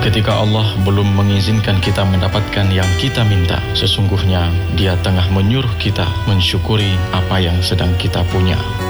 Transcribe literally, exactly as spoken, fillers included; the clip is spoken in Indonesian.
Ketika Allah belum mengizinkan kita mendapatkan yang kita minta, sesungguhnya Dia tengah menyuruh kita mensyukuri apa yang sedang kita punya.